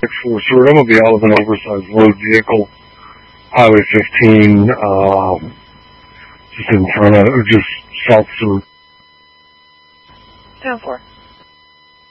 643. I'm going to be out of an oversized load vehicle, Highway 15, just in front of, just south through. 10-4.